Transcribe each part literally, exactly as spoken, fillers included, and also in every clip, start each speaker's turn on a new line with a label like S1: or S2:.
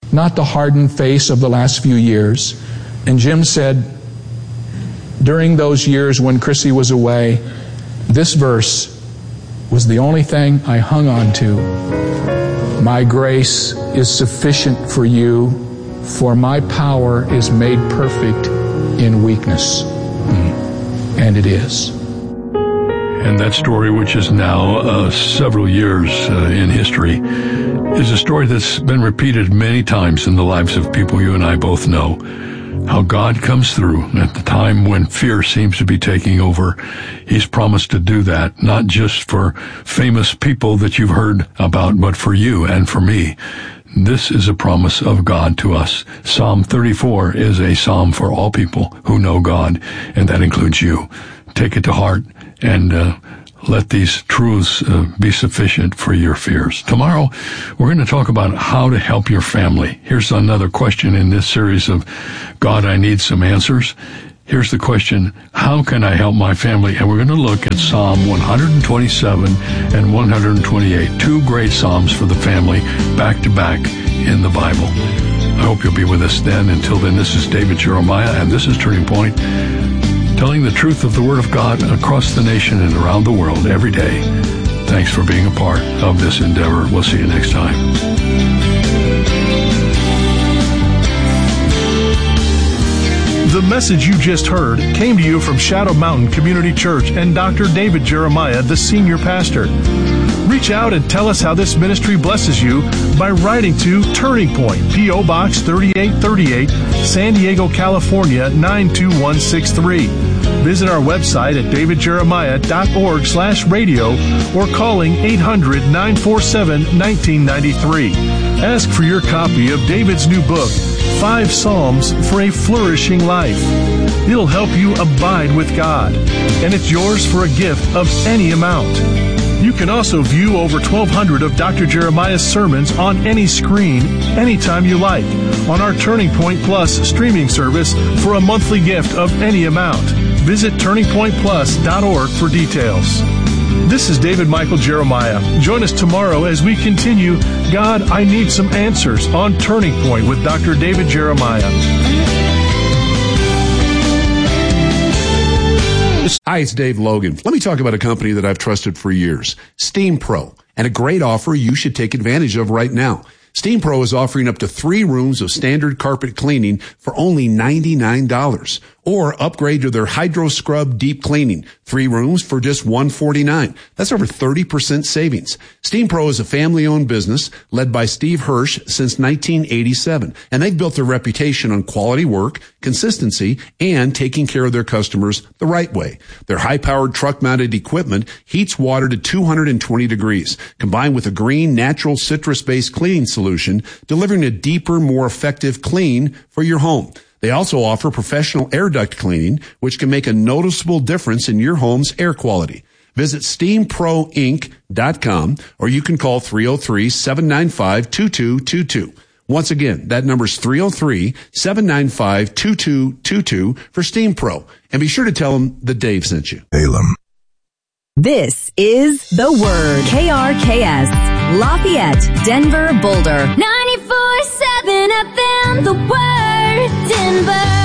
S1: not the hardened face of the last few years. And Jim said, during those years when Chrissy was away, this verse was the only thing I hung on to. My grace is sufficient for you, for my power is made perfect in weakness. And it is.
S2: And that story, which is now uh, several years uh, in history, is a story that's been repeated many times in the lives of people you and I both know. How God comes through at the time when fear seems to be taking over. He's promised to do that, not just for famous people that you've heard about, but for you and for me. This is a promise of God to us. Psalm thirty-four is a psalm for all people who know God, and that includes you. Take it to heart and uh, let these truths uh, be sufficient for your fears. Tomorrow, we're going to talk about how to help your family. Here's another question in this series of God, I Need Some Answers. Here's the question, how can I help my family? And we're going to look at Psalm one twenty-seven and one twenty-eight, two great psalms for the family, back to back in the Bible. I hope you'll be with us then. Until then, this is David Jeremiah, and this is Turning Point, telling the truth of the Word of God across the nation and around the world every day. Thanks for being a part of this endeavor. We'll see you next time.
S3: The message you just heard came to you from Shadow Mountain Community Church and Doctor David Jeremiah, the senior pastor. Reach out and tell us how this ministry blesses you by writing to Turning Point, P O. Box thirty-eight thirty-eight, San Diego, California, nine two one six three. Visit our website at davidjeremiah.org slash radio or calling eight hundred, nine four seven, one nine nine three. Ask for your copy of David's new book, Five Psalms for a Flourishing Life. It'll help you abide with God, and it's yours for a gift of any amount. You can also view over twelve hundred of Doctor Jeremiah's sermons on any screen, anytime you like, on our Turning Point Plus streaming service for a monthly gift of any amount. Visit turning point plus dot org for details. This is David Michael Jeremiah. Join us tomorrow as we continue God, I Need Some Answers on Turning Point with Doctor David Jeremiah.
S4: Hi, it's Dave Logan. Let me talk about a company that I've trusted for years, Steam Pro, and a great offer you should take advantage of right now. Steam Pro is offering up to three rooms of standard carpet cleaning for only ninety-nine dollars. Or upgrade to their Hydro Scrub Deep Cleaning. Three rooms for just one hundred forty-nine dollars. That's over thirty percent savings. Steam Pro is a family-owned business led by Steve Hirsch since nineteen eighty-seven. And they've built their reputation on quality work, consistency, and taking care of their customers the right way. Their high-powered truck-mounted equipment heats water to two hundred twenty degrees, combined with a green, natural, citrus-based cleaning solution, delivering a deeper, more effective clean for your home. They also offer professional air duct cleaning, which can make a noticeable difference in your home's air quality. Visit steam pro inc dot com or you can call three oh three, seven nine five, two two two two. Once again, that number's three oh three, seven nine five, two two two two for Steam Pro. And be sure to tell them that Dave sent you.
S5: Balaam.
S6: This is The Word. K R K S, Lafayette, Denver, Boulder.
S7: ninety-four seven F M, The Word, Denver.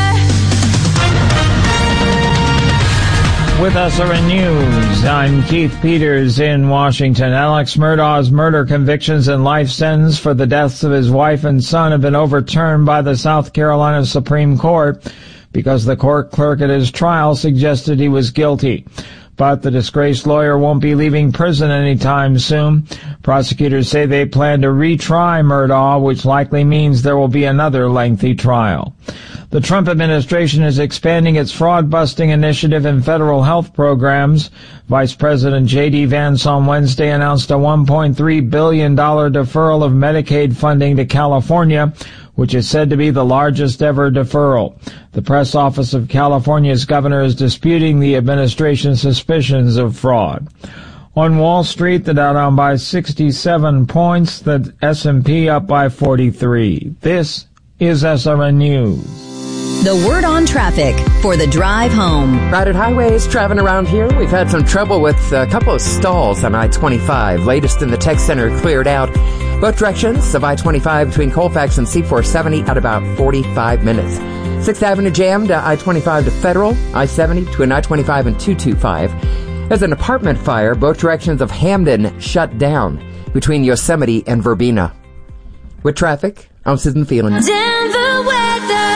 S8: With S R N News, I'm Keith Peters in Washington. Alex Murdaugh's murder convictions and life sentence for the deaths of his wife and son have been overturned by the South Carolina Supreme Court because the court clerk at his trial suggested he was guilty. But the disgraced lawyer won't be leaving prison anytime soon. Prosecutors say they plan to retry Murdaugh, which likely means there will be another lengthy trial. The Trump administration is expanding its fraud-busting initiative in federal health programs. Vice President J D. Vance on Wednesday announced a one point three billion dollars deferral of Medicaid funding to California, which is said to be the largest ever deferral. The press office of California's governor is disputing the administration's suspicions of fraud. On Wall Street, the Dow down by sixty-seven points, the S and P up by forty-three. This is S R N News.
S6: The word on traffic for the drive home.
S9: Crowded highways traveling around here. We've had some trouble with a couple of stalls on I twenty-five. Latest in the tech center cleared out. Both directions of I twenty-five between Colfax and C four seventy at about forty-five minutes. sixth Avenue jammed to I twenty-five to Federal, I seventy between I twenty-five and two twenty-five. There's an apartment fire, both directions of Hamden shut down between Yosemite and Verbena. With traffic, I'm Susan Phelan.
S7: Denver weather.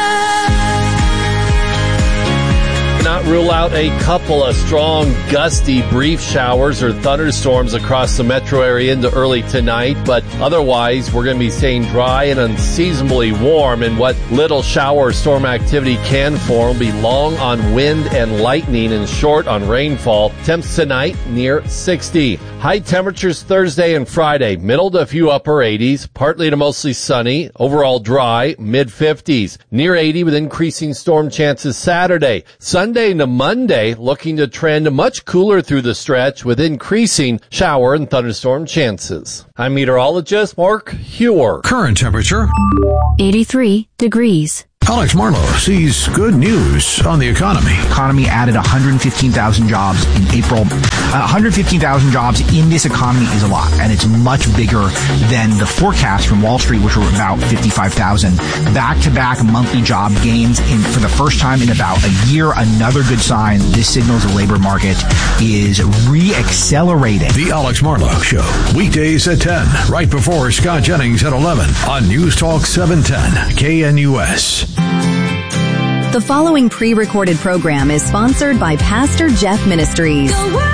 S5: Not rule out a couple of strong, gusty, brief showers or thunderstorms across the metro area into early tonight, but otherwise we're going to be staying dry and unseasonably warm, and what little shower or storm activity can form will be long on wind and lightning and short on rainfall. Temps tonight near sixty. High temperatures Thursday and Friday, middle to a few upper eighties, partly to mostly sunny, overall dry, mid fifties. Near eighty with increasing storm chances Saturday. Sunday to Monday, looking to trend much cooler through the stretch with increasing shower and thunderstorm chances. I'm meteorologist Mark Hewer.
S10: Current temperature
S11: eighty-three degrees.
S10: Alex Marlowe sees good news on the economy.
S12: Economy added one hundred fifteen thousand jobs in April. Uh, one hundred fifteen thousand jobs in this economy is a lot, and it's much bigger than the forecast from Wall Street, which were about fifty-five thousand. Back-to-back monthly job gains in, for the first time in about a year. Another good sign. This signals the labor market is re-accelerating.
S10: The Alex Marlowe Show, weekdays at ten, right before Scott Jennings at eleven on News Talk seven ten K N U S.
S6: The following pre-recorded program is sponsored by Pastor Jeff Ministries.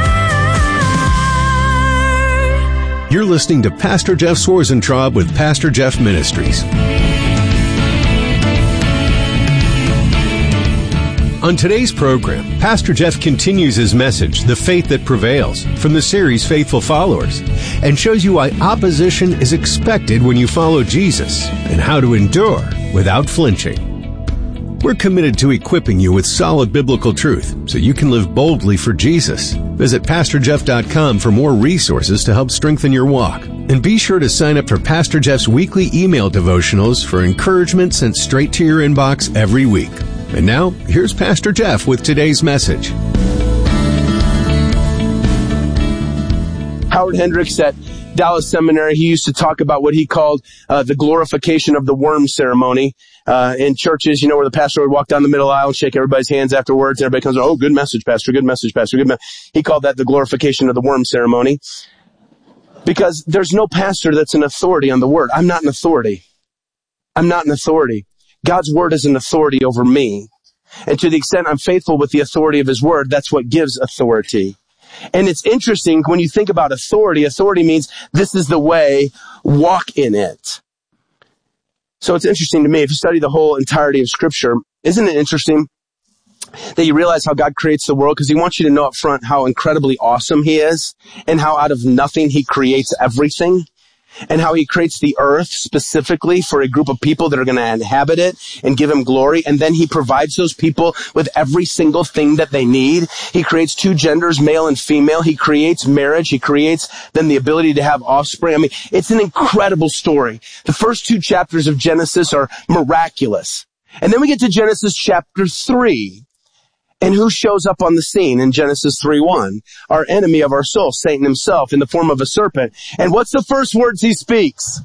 S13: You're listening to Pastor Jeff Swarzentraub with Pastor Jeff Ministries. On today's program, Pastor Jeff continues his message, The Faith That Prevails, from the series Faithful Followers, and shows you why opposition is expected when you follow Jesus and how to endure without flinching. We're committed to equipping you with solid biblical truth so you can live boldly for Jesus. Visit pastor jeff dot com for more resources to help strengthen your walk. And be sure to sign up for Pastor Jeff's weekly email devotionals for encouragement sent straight to your inbox every week. And now, here's Pastor Jeff with today's message.
S14: Howard Hendricks at Dallas Seminary, he used to talk about what he called uh, the glorification of the worm ceremony. Uh, in churches, you know, where the pastor would walk down the middle aisle and shake everybody's hands afterwards, and everybody comes, oh, good message, pastor, good message, pastor, good message. He called that the glorification of the worm ceremony. Because there's no pastor that's an authority on the word. I'm not an authority. I'm not an authority. God's word is an authority over me. And to the extent I'm faithful with the authority of his word, that's what gives authority. And it's interesting when you think about authority. Authority means this is the way, walk in it. So it's interesting to me, if you study the whole entirety of Scripture, isn't it interesting that you realize how God creates the world? Because he wants you to know up front how incredibly awesome he is, and how out of nothing he creates everything, and how he creates the earth specifically for a group of people that are going to inhabit it and give him glory. And then he provides those people with every single thing that they need. He creates two genders, male and female. He creates marriage. He creates then the ability to have offspring. I mean, it's an incredible story. The first two chapters of Genesis are miraculous. And then we get to Genesis chapter three. And who shows up on the scene in Genesis three one? Our enemy of our soul, Satan himself, in the form of a serpent. And what's the first words he speaks?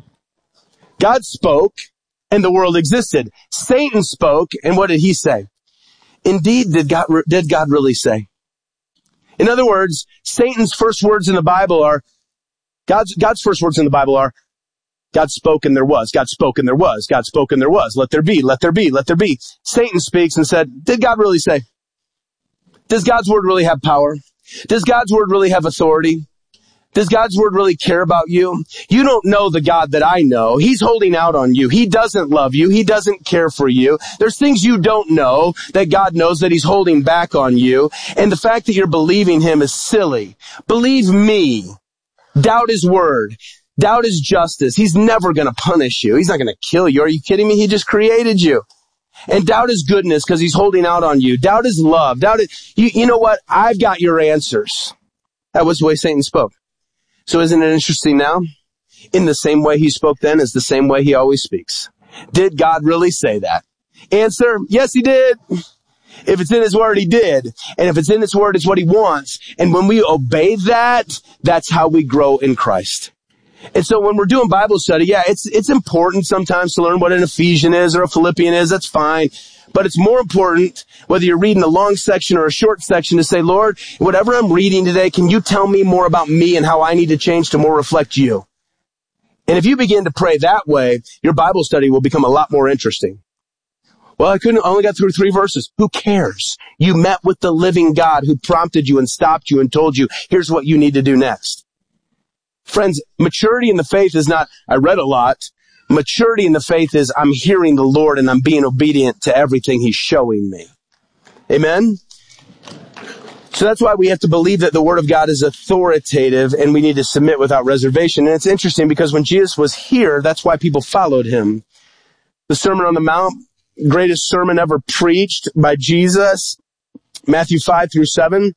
S14: God spoke, and the world existed. Satan spoke, and what did he say? Indeed, did God, did God really say? In other words, Satan's first words in the Bible are, God's, God's first words in the Bible are, God spoke and there was. God spoke and there was. God spoke and there was. Let there be. Let there be. Let there be. Satan speaks and said, did God really say? Does God's word really have power? Does God's word really have authority? Does God's word really care about you? You don't know the God that I know. He's holding out on you. He doesn't love you. He doesn't care for you. There's things you don't know that God knows that he's holding back on you. And the fact that you're believing him is silly. Believe me. Doubt his word. Doubt his justice. He's never going to punish you. He's not going to kill you. Are you kidding me? He just created you. And doubt his goodness because he's holding out on you. Doubt his love. Doubt it. You, you know what? I've got your answers. That was the way Satan spoke. So isn't it interesting now? In the same way he spoke then is the same way he always speaks. Did God really say that? Answer, yes, he did. If it's in his word, he did. And if it's in his word, it's what he wants. And when we obey that, that's how we grow in Christ. And so when we're doing Bible study, yeah, it's, it's important sometimes to learn what an Ephesian is or a Philippian is. That's fine. But it's more important, whether you're reading a long section or a short section, to say, Lord, whatever I'm reading today, can you tell me more about me and how I need to change to more reflect you? And if you begin to pray that way, your Bible study will become a lot more interesting. Well, I couldn't, I only got through three verses. Who cares? You met with the living God who prompted you and stopped you and told you, here's what you need to do next. Friends, maturity in the faith is not, I read a lot. Maturity in the faith is, I'm hearing the Lord and I'm being obedient to everything He's showing me. Amen? So that's why we have to believe that the Word of God is authoritative and we need to submit without reservation. And it's interesting because when Jesus was here, that's why people followed Him. The Sermon on the Mount, greatest sermon ever preached by Jesus, Matthew five through seven.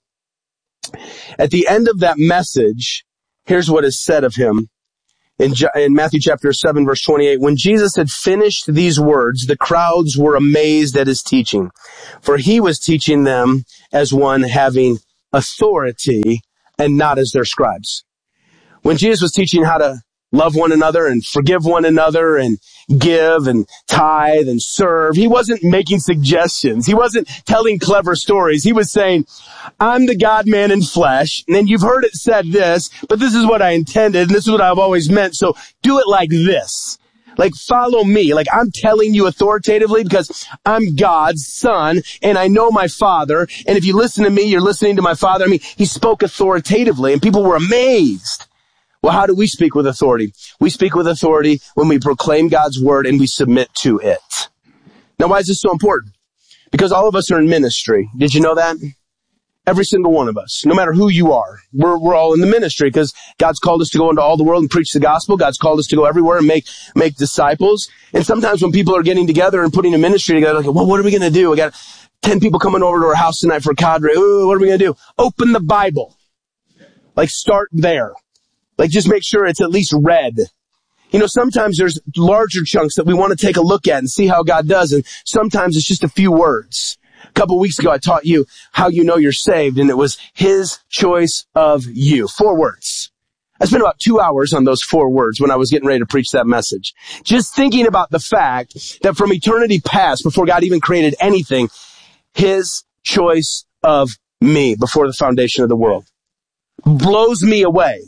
S14: At the end of that message, here's what is said of Him. In, in Matthew chapter seven, verse twenty-eight, when Jesus had finished these words, the crowds were amazed at His teaching, for He was teaching them as one having authority and not as their scribes. When Jesus was teaching how to love one another and forgive one another and give and tithe and serve, He wasn't making suggestions. He wasn't telling clever stories. He was saying, I'm the God-man in flesh, and you've heard it said this, but this is what I intended, and this is what I've always meant, so do it like this. Like, follow me. Like, I'm telling you authoritatively because I'm God's son, and I know my Father, and if you listen to me, you're listening to my Father. I mean, He spoke authoritatively, and people were amazed. Well, how do we speak with authority? We speak with authority when we proclaim God's word and we submit to it. Now, why is this so important? Because all of us are in ministry. Did you know that? Every single one of us, no matter who you are, we're, we're all in the ministry because God's called us to go into all the world and preach the gospel. God's called us to go everywhere and make, make disciples. And sometimes when people are getting together and putting a ministry together, like, well, what are we going to do? We got ten people coming over to our house tonight for a cadre. Ooh, what are we going to do? Open the Bible. Like, start there. Like, just make sure it's at least read. You know, sometimes there's larger chunks that we want to take a look at and see how God does, and sometimes it's just a few words. A couple of weeks ago, I taught you how you know you're saved, and it was His choice of you. Four words. I spent about two hours on those four words when I was getting ready to preach that message. Just thinking about the fact that from eternity past, before God even created anything, His choice of me before the foundation of the world blows me away.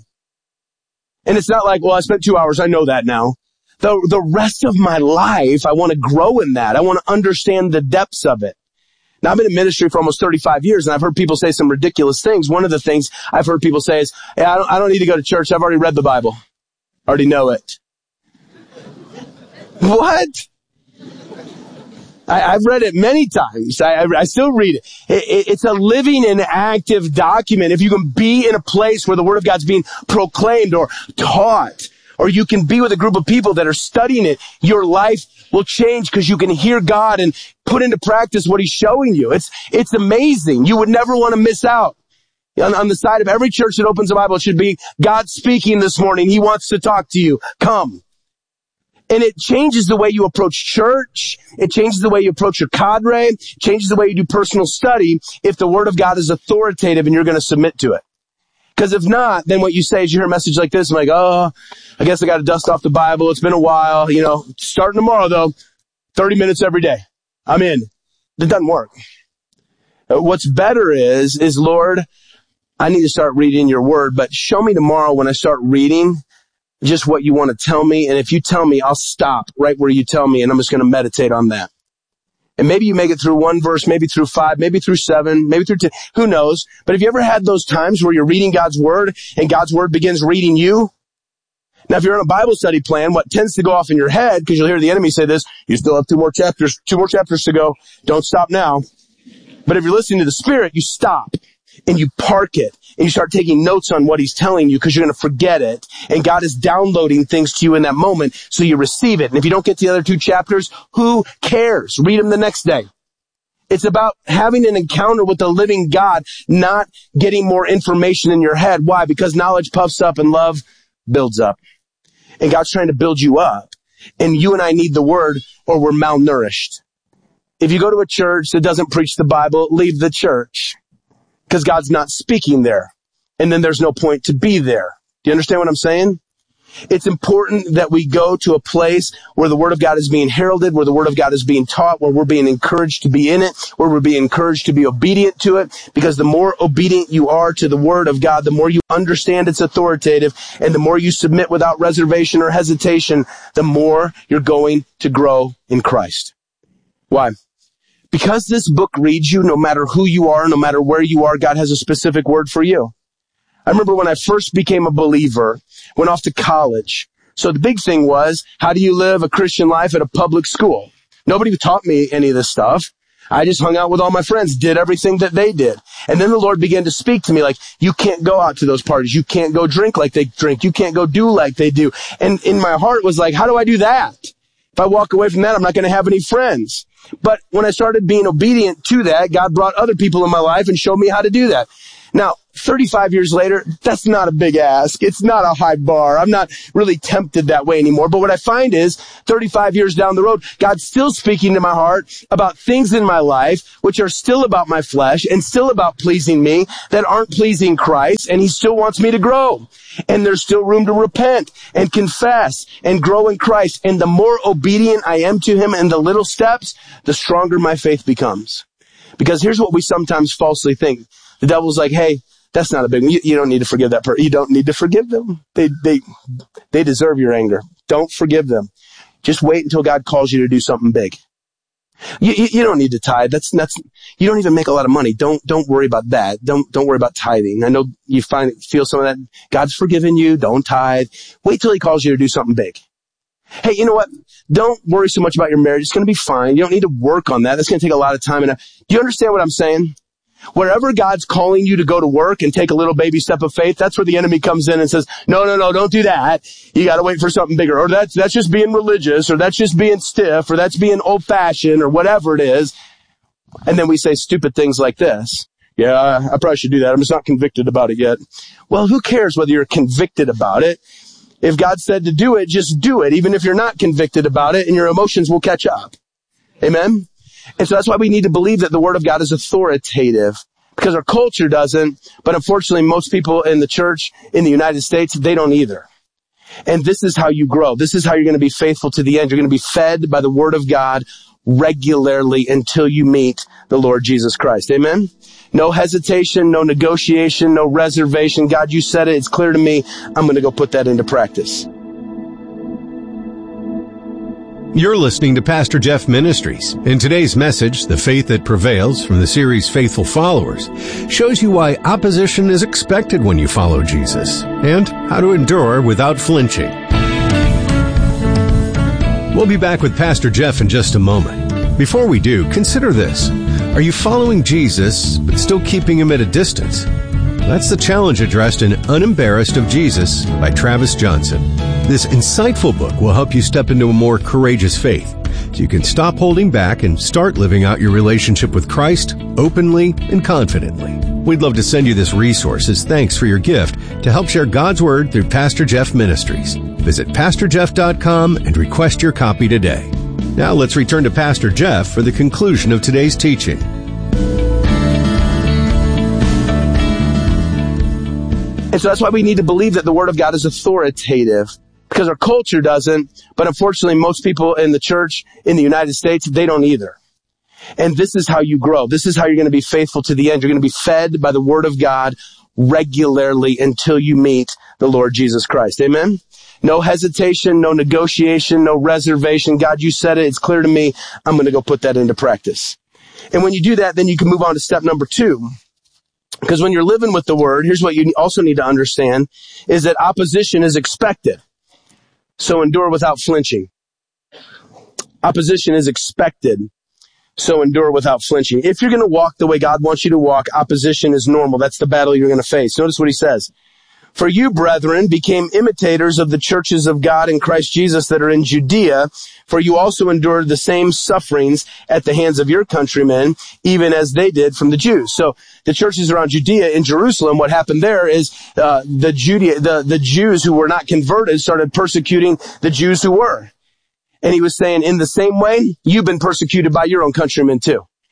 S14: And it's not like, well, I spent two hours, I know that now. The, the rest of my life, I want to grow in that. I want to understand the depths of it. Now, I've been in ministry for almost thirty-five years, and I've heard people say some ridiculous things. One of the things I've heard people say is, hey, I don't, I don't need to go to church. I've already read the Bible. I already know it. What? I, I've read it many times. I, I, I still read it. It, it. It's a living and active document. If you can be in a place where the Word of God's being proclaimed or taught, or you can be with a group of people that are studying it, your life will change because you can hear God and put into practice what He's showing you. It's, it's amazing. You would never want to miss out. On, on the side of every church that opens the Bible, it should be, God speaking this morning. He wants to talk to you. Come. And it changes the way you approach church. It changes the way you approach your cadre. It changes the way you do personal study if the Word of God is authoritative and you're going to submit to it. Because if not, then what you say is you hear a message like this, and like, oh, I guess I got to dust off the Bible. It's been a while. You know, starting tomorrow, though, thirty minutes every day. I'm in. It doesn't work. What's better is, is, Lord, I need to start reading your Word, but show me tomorrow when I start reading just what you want to tell me. And if you tell me, I'll stop right where you tell me, and I'm just going to meditate on that. And maybe you make it through one verse, maybe through five, maybe through seven, maybe through ten. Who knows? But have you ever had those times where you're reading God's Word and God's Word begins reading you? Now, if you're on a Bible study plan, what tends to go off in your head, because you'll hear the enemy say this, you still have two more chapters, two more chapters to go. Don't stop now. But if you're listening to the Spirit, you stop and you park it and you start taking notes on what He's telling you because you're going to forget it. And God is downloading things to you in that moment so you receive it. And if you don't get the other two chapters, who cares? Read them the next day. It's about having an encounter with the living God, not getting more information in your head. Why? Because knowledge puffs up and love builds up. And God's trying to build you up. And you and I need the Word or we're malnourished. If you go to a church that doesn't preach the Bible, leave the church. Because God's not speaking there. And then there's no point to be there. Do you understand what I'm saying? It's important that we go to a place where the Word of God is being heralded, where the Word of God is being taught, where we're being encouraged to be in it, where we're being encouraged to be obedient to it, because the more obedient you are to the Word of God, the more you understand it's authoritative, and the more you submit without reservation or hesitation, the more you're going to grow in Christ. Why? Because this book reads you, no matter who you are, no matter where you are, God has a specific word for you. I remember when I first became a believer, went off to college. So the big thing was, how do you live a Christian life at a public school? Nobody taught me any of this stuff. I just hung out with all my friends, did everything that they did. And then the Lord began to speak to me like, you can't go out to those parties. You can't go drink like they drink. You can't go do like they do. And in my heart was like, how do I do that? If I walk away from that, I'm not going to have any friends. But when I started being obedient to that, God brought other people in my life and showed me how to do that. Now, thirty-five years later, that's not a big ask. It's not a high bar. I'm not really tempted that way anymore. But what I find is thirty-five years down the road, God's still speaking to my heart about things in my life, which are still about my flesh and still about pleasing me, that aren't pleasing Christ. And he still wants me to grow. And there's still room to repent and confess and grow in Christ. And the more obedient I am to him in the little steps, the stronger my faith becomes. Because here's what we sometimes falsely think. The devil's like, hey, that's not a big one. You, you don't need to forgive that person. You don't need to forgive them. They, they, they deserve your anger. Don't forgive them. Just wait until God calls you to do something big. You, you, you don't need to tithe. That's, that's, you don't even make a lot of money. Don't, don't worry about that. Don't, don't worry about tithing. I know you find, feel some of that. God's forgiven you. Don't tithe. Wait till he calls you to do something big. Hey, you know what? Don't worry so much about your marriage. It's going to be fine. You don't need to work on that. That's going to take a lot of time. And do you understand what I'm saying? Wherever God's calling you to go to work and take a little baby step of faith, that's where the enemy comes in and says, no, no, no, don't do that. You got to wait for something bigger. Or that's, that's just being religious, or that's just being stiff, or that's being old fashioned, or whatever it is. And then we say stupid things like this. Yeah, I probably should do that. I'm just not convicted about it yet. Well, who cares whether you're convicted about it? If God said to do it, just do it, even if you're not convicted about it, and your emotions will catch up. Amen? And so that's why we need to believe that the Word of God is authoritative, because our culture doesn't, but unfortunately most people in the church in the United States, they don't either. And this is how you grow. This is how you're going to be faithful to the end. You're going to be fed by the Word of God regularly until you meet the Lord Jesus Christ. Amen? No hesitation, no negotiation, no reservation. God, you said it. It's clear to me. I'm going to go put that into practice.
S13: You're listening to Pastor Jeff Ministries. In today's message, The Faith That Prevails, from the series Faithful Followers, shows you why opposition is expected when you follow Jesus, and how to endure without flinching. We'll be back with Pastor Jeff in just a moment. Before we do, consider this. Are you following Jesus, but still keeping him at a distance? That's the challenge addressed in Unembarrassed of Jesus by Travis Johnson. This insightful book will help you step into a more courageous faith, so you can stop holding back and start living out your relationship with Christ openly and confidently. We'd love to send you this resource as thanks for your gift to help share God's Word through Pastor Jeff Ministries. Visit pastor jeff dot com and request your copy today. Now let's return to Pastor Jeff for the conclusion of today's teaching.
S14: And so that's why we need to believe that the Word of God is authoritative, because our culture doesn't, but unfortunately most people in the church in the United States, they don't either. And this is how you grow. This is how you're going to be faithful to the end. You're going to be fed by the Word of God regularly until you meet the Lord Jesus Christ. Amen? No hesitation, no negotiation, no reservation. God, you said it. It's clear to me. I'm going to go put that into practice. And when you do that, then you can move on to step number two. Because when you're living with the Word, here's what you also need to understand, is that opposition is expected. So endure without flinching. Opposition is expected. So endure without flinching. If you're going to walk the way God wants you to walk, opposition is normal. That's the battle you're going to face. Notice what he says. For you, brethren, became imitators of the churches of God in Christ Jesus that are in Judea, for you also endured the same sufferings at the hands of your countrymen, even as they did from the Jews. So the churches around Judea in Jerusalem, what happened there is uh, the, Judea, the, the Jews who were not converted started persecuting the Jews who were. And he was saying, in the same way, you've been persecuted by your own countrymen too.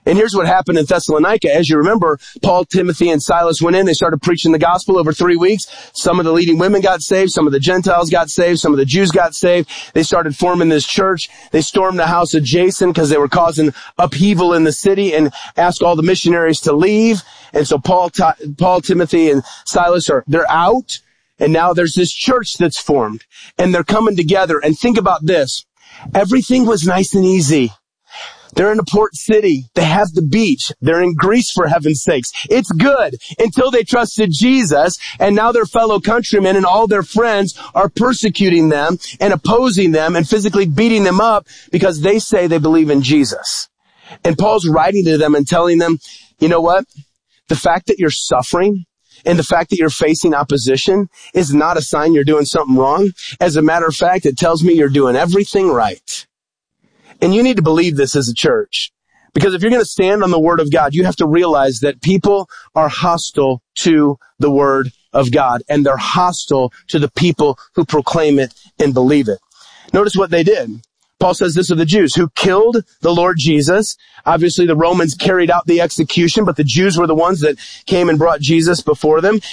S14: And here's what happened in Thessalonica. As you remember, Paul, Timothy, and Silas went in. They started preaching the gospel over three weeks. Some of the leading women got saved. Some of the Gentiles got saved. Some of the Jews got saved. They started forming this church. They stormed the house of Jason because they were causing upheaval in the city and asked all the missionaries to leave. And so Paul, Paul, Timothy, and Silas are, they're out. And now there's this church that's formed. And they're coming together. And think about this. Everything was nice and easy. They're in a port city. They have the beach. They're in Greece, for heaven's sakes. It's good until they trusted Jesus, and now their fellow countrymen and all their friends are persecuting them and opposing them and physically beating them up because they say they believe in Jesus. And Paul's writing to them and telling them, you know what? The fact that you're suffering and the fact that you're facing opposition is not a sign you're doing something wrong. As a matter of fact, it tells me you're doing everything right. And you need to believe this as a church. Because if you're going to stand on the Word of God, you have to realize that people are hostile to the Word of God. And they're hostile to the people who proclaim it and believe it. Notice what they did. Paul says this of the Jews who killed the Lord Jesus. Obviously, the Romans carried out the execution, but the Jews were the ones that came and brought Jesus before them.